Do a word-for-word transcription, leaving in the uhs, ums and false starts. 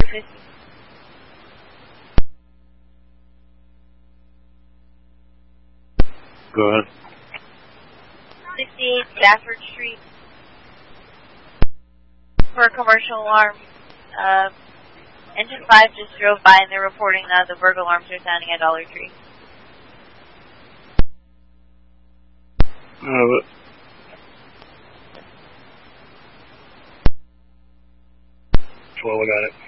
fifty. Go ahead. sixty-eight Stafford Street. For a commercial alarm. Uh, engine five just drove by and they're reporting that the burglar alarms are sounding at Dollar Tree. Uh, twelve, I got it.